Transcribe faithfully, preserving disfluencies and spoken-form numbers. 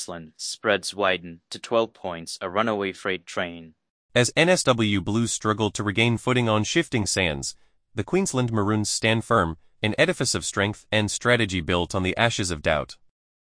Queensland, spreads widen to twelve points, a runaway freight train. As N S W Blues struggled to regain footing on shifting sands, the Queensland Maroons stand firm, an edifice of strength and strategy built on the ashes of doubt.